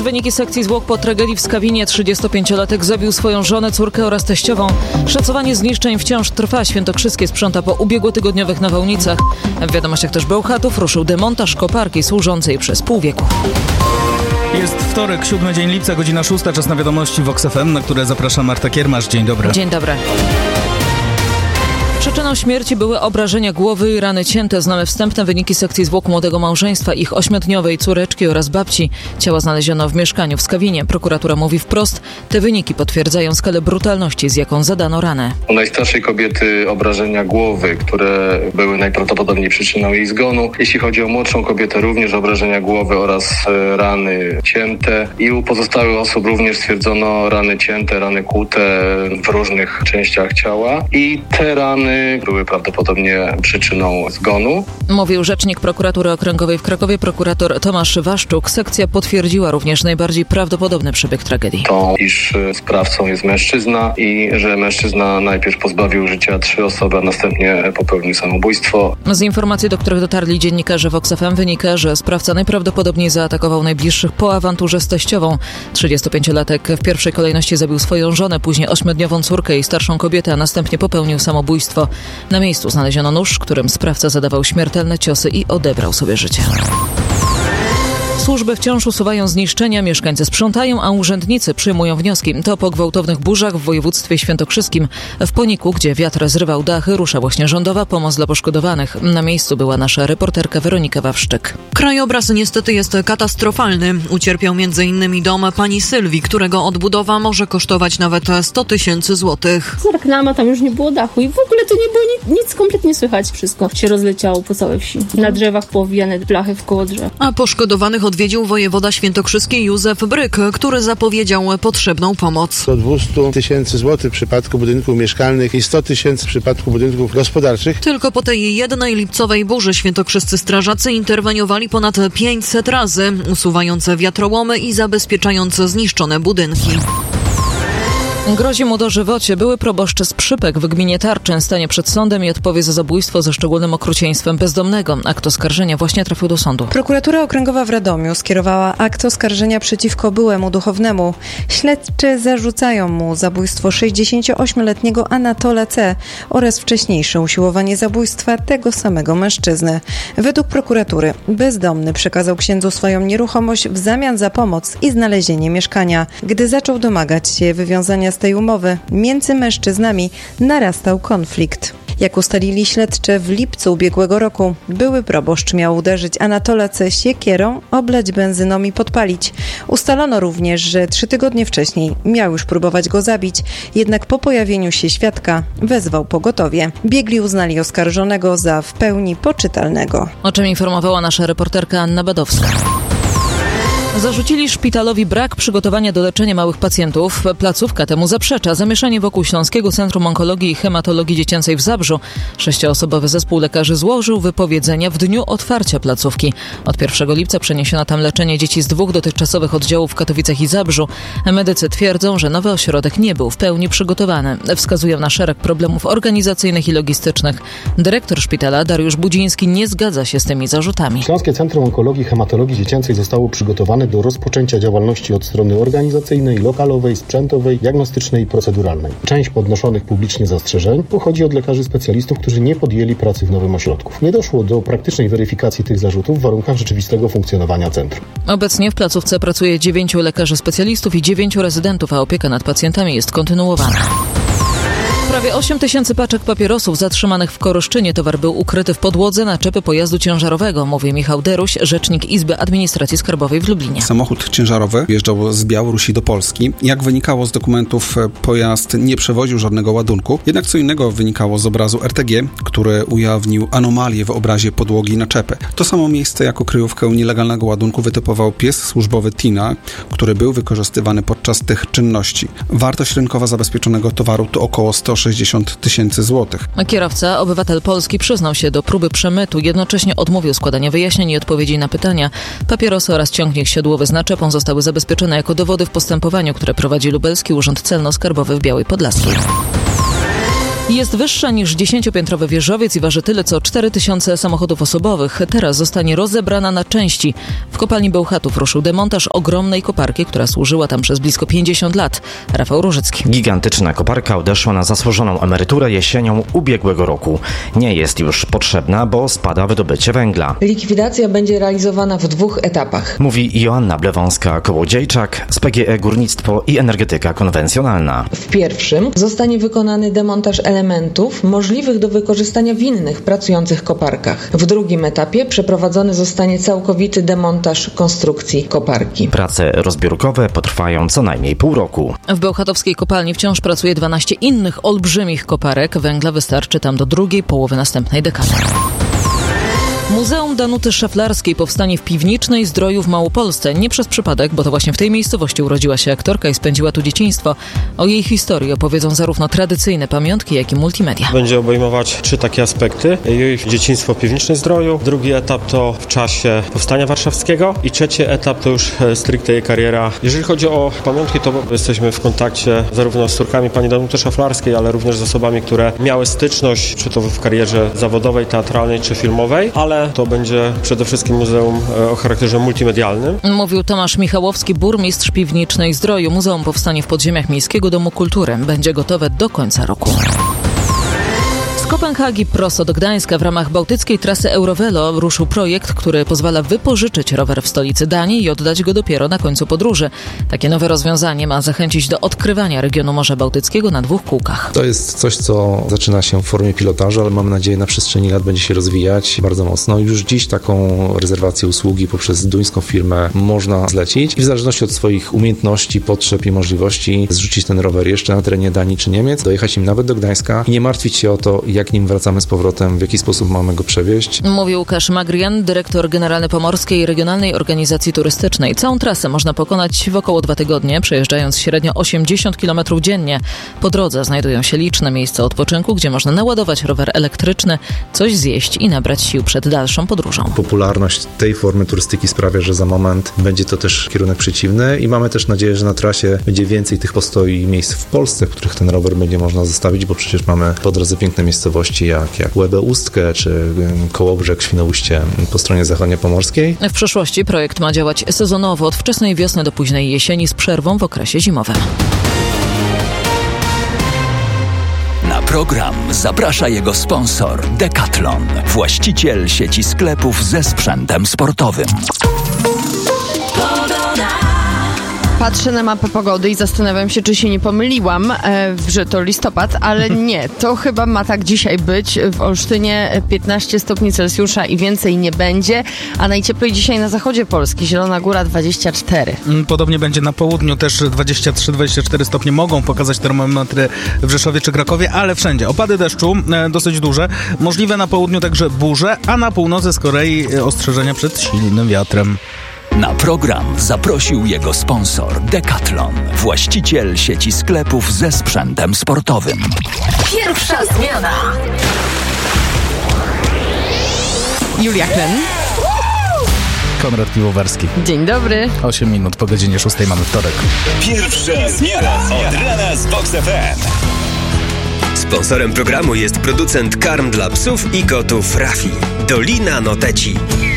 Już wyniki sekcji zwłok po tragedii w Skawinie. 35-latek zabił swoją żonę, córkę oraz teściową. Szacowanie zniszczeń wciąż trwa. Świętokrzyskie sprząta po ubiegłotygodniowych nawałnicach. W wiadomościach też Bełchatów ruszył demontaż koparki służącej przez pół wieku. Jest wtorek, 7 dzień lipca, godzina 6, czas na wiadomości Vox FM, na które zaprasza Marta Kiermasz. Dzień dobry. Dzień dobry. Przyczyną śmierci były obrażenia głowy i rany cięte. Znamy wstępne wyniki sekcji zwłok młodego małżeństwa, ich 8-dniowej córeczki oraz babci. Ciała znaleziono w mieszkaniu w Skawinie. Prokuratura mówi wprost, te wyniki potwierdzają skalę brutalności, z jaką zadano ranę. U najstarszej kobiety obrażenia głowy, które były najprawdopodobniej przyczyną jej zgonu. Jeśli chodzi o młodszą kobietę, również obrażenia głowy oraz rany cięte. I u pozostałych osób również stwierdzono rany cięte, rany kłute w różnych częściach ciała. I te rany były prawdopodobnie przyczyną zgonu. Mówił rzecznik prokuratury okręgowej w Krakowie, prokurator Tomasz Waszczuk. Sekcja potwierdziła również najbardziej prawdopodobny przebieg tragedii. To, iż sprawcą jest mężczyzna i że mężczyzna najpierw pozbawił życia 3 osoby, a następnie popełnił samobójstwo. Z informacji, do których dotarli dziennikarze Vox FM, wynika, że sprawca najprawdopodobniej zaatakował najbliższych po awanturze z teściową. 35-latek w pierwszej kolejności zabił swoją żonę, później 8-dniową córkę i starszą kobietę, a następnie popełnił samobójstwo. Na miejscu znaleziono nóż, którym sprawca zadawał śmiertelne ciosy i odebrał sobie życie. Służby wciąż usuwają zniszczenia, mieszkańcy sprzątają, a urzędnicy przyjmują wnioski. To po gwałtownych burzach w województwie świętokrzyskim. W Poniku, gdzie wiatr zrywał dachy, rusza właśnie rządowa pomoc dla poszkodowanych. Na miejscu była nasza reporterka Weronika Wawrzyk. Krajobraz niestety jest katastrofalny. Ucierpiał m.in. dom pani Sylwii, którego odbudowa może kosztować nawet 100 000 złotych. Reklama, tam już nie było dachu i w ogóle to nie było nic kompletnie słychać. Wszystko się rozleciało po całej wsi. Na drzewach poobijane blachy wkoło drzew. A poszkodowanych odwiedził wojewoda świętokrzyski Józef Bryk, który zapowiedział potrzebną pomoc. Do 200 000 złotych w przypadku budynków mieszkalnych i 100 000 w przypadku budynków gospodarczych. Tylko po tej jednej lipcowej burzy świętokrzyscy strażacy interweniowali ponad 500 razy, usuwając wiatrołomy i zabezpieczając zniszczone budynki. Grozi mu dożywocie. Były proboszcz z Przypek w gminie Tarczyn stanie przed sądem i odpowie za zabójstwo ze szczególnym okrucieństwem bezdomnego. Akt oskarżenia właśnie trafił do sądu. Prokuratura Okręgowa w Radomiu skierowała akt oskarżenia przeciwko byłemu duchownemu. Śledczy zarzucają mu zabójstwo 68-letniego Anatola C. oraz wcześniejsze usiłowanie zabójstwa tego samego mężczyzny. Według prokuratury bezdomny przekazał księdzu swoją nieruchomość w zamian za pomoc i znalezienie mieszkania. Gdy zaczął domagać się wywiązania z tej umowy, między mężczyznami narastał konflikt. Jak ustalili śledczy, w lipcu ubiegłego roku były proboszcz miał uderzyć Anatola C. siekierą, oblać benzyną i podpalić. Ustalono również, że 3 tygodnie wcześniej miał już próbować go zabić, jednak po pojawieniu się świadka wezwał pogotowie. Biegli uznali oskarżonego za w pełni poczytalnego. O czym informowała nasza reporterka Anna Badowska. Zarzucili szpitalowi brak przygotowania do leczenia małych pacjentów. Placówka temu zaprzecza. Zamieszanie wokół Śląskiego Centrum Onkologii i Hematologii Dziecięcej w Zabrzu. 6-osobowy zespół lekarzy złożył wypowiedzenia w dniu otwarcia placówki. Od 1 lipca przeniesiono tam leczenie dzieci z 2 dotychczasowych oddziałów w Katowicach i Zabrzu. Medycy twierdzą, że nowy ośrodek nie był w pełni przygotowany. Wskazują na szereg problemów organizacyjnych i logistycznych. Dyrektor szpitala Dariusz Budziński nie zgadza się z tymi zarzutami. Śląskie Centrum Onkologii i Hematologii Dziecięcej zostało przygotowane do rozpoczęcia działalności od strony organizacyjnej, lokalowej, sprzętowej, diagnostycznej i proceduralnej. Część podnoszonych publicznie zastrzeżeń pochodzi od lekarzy specjalistów, którzy nie podjęli pracy w nowym ośrodku. Nie doszło do praktycznej weryfikacji tych zarzutów w warunkach rzeczywistego funkcjonowania centrum. Obecnie w placówce pracuje 9 lekarzy specjalistów i 9 rezydentów, a opieka nad pacjentami jest kontynuowana. Prawie 8 000 paczek papierosów zatrzymanych w Koroszczynie. Towar był ukryty w podłodze naczepy pojazdu ciężarowego, mówi Michał Deruś, rzecznik Izby Administracji Skarbowej w Lublinie. Samochód ciężarowy wjeżdżał z Białorusi do Polski. Jak wynikało z dokumentów, pojazd nie przewoził żadnego ładunku. Jednak co innego wynikało z obrazu RTG, który ujawnił anomalię w obrazie podłogi naczepy. To samo miejsce jako kryjówkę nielegalnego ładunku wytypował pies służbowy Tina, który był wykorzystywany podczas tych czynności. Wartość rynkowa zabezpieczonego towaru to około 160 000 złotych. Kierowca, obywatel Polski, przyznał się do próby przemytu, jednocześnie odmówił składania wyjaśnień i odpowiedzi na pytania. Papierosy oraz ciągnik siodłowy z naczepą zostały zabezpieczone jako dowody w postępowaniu, które prowadzi Lubelski Urząd Celno-Skarbowy w Białej Podlaskiej. Jest wyższa niż 10-piętrowy wieżowiec i waży tyle co 4000 samochodów osobowych. Teraz zostanie rozebrana na części. W kopalni Bełchatów ruszył demontaż ogromnej koparki, która służyła tam przez blisko 50 lat. Rafał Różycki. Gigantyczna koparka odeszła na zasłużoną emeryturę jesienią ubiegłego roku. Nie jest już potrzebna, bo spada wydobycie węgla. Likwidacja będzie realizowana w 2 etapach. Mówi Joanna Blewąska-Kołodziejczak z PGE Górnictwo i Energetyka Konwencjonalna. W pierwszym zostanie wykonany demontaż elementów możliwych do wykorzystania w innych pracujących koparkach. W drugim etapie przeprowadzony zostanie całkowity demontaż konstrukcji koparki. Prace rozbiórkowe potrwają co najmniej pół roku. W bełchatowskiej kopalni wciąż pracuje 12 innych olbrzymich koparek. Węgla wystarczy tam do drugiej połowy następnej dekady. Muzeum Danuty Szaflarskiej powstanie w Piwnicznej Zdroju w Małopolsce. Nie przez przypadek, bo to właśnie w tej miejscowości urodziła się aktorka i spędziła tu dzieciństwo. O jej historii opowiedzą zarówno tradycyjne pamiątki, jak i multimedia. Będzie obejmować 3 takie aspekty. Jej dzieciństwo w Piwnicznej Zdroju, drugi etap to w czasie Powstania Warszawskiego i trzeci etap to już stricte jej kariera. Jeżeli chodzi o pamiątki, to jesteśmy w kontakcie zarówno z córkami pani Danuty Szaflarskiej, ale również z osobami, które miały styczność, czy to w karierze zawodowej, teatralnej czy filmowej, ale to będzie przede wszystkim muzeum o charakterze multimedialnym. Mówił Tomasz Michałowski, burmistrz Piwnicznej Zdroju. Muzeum powstanie w podziemiach Miejskiego Domu Kultury. Będzie gotowe do końca roku. Z Kopenhagi prosto do Gdańska w ramach bałtyckiej trasy Eurovelo ruszył projekt, który pozwala wypożyczyć rower w stolicy Danii i oddać go dopiero na końcu podróży. Takie nowe rozwiązanie ma zachęcić do odkrywania regionu Morza Bałtyckiego na 2 kółkach. To jest coś, co zaczyna się w formie pilotażu, ale mamy nadzieję, na przestrzeni lat będzie się rozwijać bardzo mocno. Już dziś taką rezerwację usługi poprzez duńską firmę można zlecić i w zależności od swoich umiejętności, potrzeb i możliwości zrzucić ten rower jeszcze na terenie Danii czy Niemiec, dojechać im nawet do Gdańska i nie martwić się o to, jak nim wracamy z powrotem, w jaki sposób mamy go przewieźć. Mówił Łukasz Magrian, dyrektor generalny Pomorskiej Regionalnej Organizacji Turystycznej. Całą trasę można pokonać w około 2 tygodnie, przejeżdżając średnio 80 km dziennie. Po drodze znajdują się liczne miejsca odpoczynku, gdzie można naładować rower elektryczny, coś zjeść i nabrać sił przed dalszą podróżą. Popularność tej formy turystyki sprawia, że za moment będzie to też kierunek przeciwny i mamy też nadzieję, że na trasie będzie więcej tych postoi i miejsc w Polsce, w których ten rower będzie można zostawić, bo przecież mamy po drodze piękne miejscowości jak Łebę Ustkę czy Kołobrzeg, Świnoujście po stronie zachodnio-pomorskiej. W przyszłości projekt ma działać sezonowo od wczesnej wiosny do późnej jesieni z przerwą w okresie zimowym. Na program zaprasza jego sponsor Decathlon, właściciel sieci sklepów ze sprzętem sportowym. Patrzę na mapę pogody i zastanawiam się, czy się nie pomyliłam, że to listopad, ale nie, to chyba ma tak dzisiaj być. W Olsztynie 15 stopni Celsjusza i więcej nie będzie, a najcieplej dzisiaj na zachodzie Polski, Zielona Góra 24. Podobnie będzie na południu, też 23-24 stopnie mogą pokazać termometry w Rzeszowie czy Krakowie, ale wszędzie. Opady deszczu dosyć duże, możliwe na południu także burze, a na północy z kolei ostrzeżenia przed silnym wiatrem. Na program zaprosił jego sponsor Decathlon, właściciel sieci sklepów ze sprzętem sportowym. Pierwsza zmiana. Julia Klen. Konrad Piwowarski. Dzień dobry. 8 minut po godzinie 6 mamy wtorek. Pierwsza zmiana od rana z Vox FM. Sponsorem programu jest producent karm dla psów i kotów Rafi. Dolina Noteci.